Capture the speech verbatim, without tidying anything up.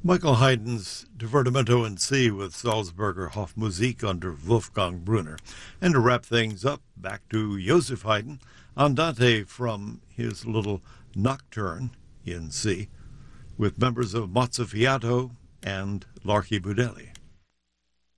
Michael Haydn's Divertimento in C with Salzburger Hofmusik under Wolfgang Brunner. And to wrap things up, back to Joseph Haydn, Andante from his little Nocturne in C, with members of Mozzafiato and L'Archibudelli.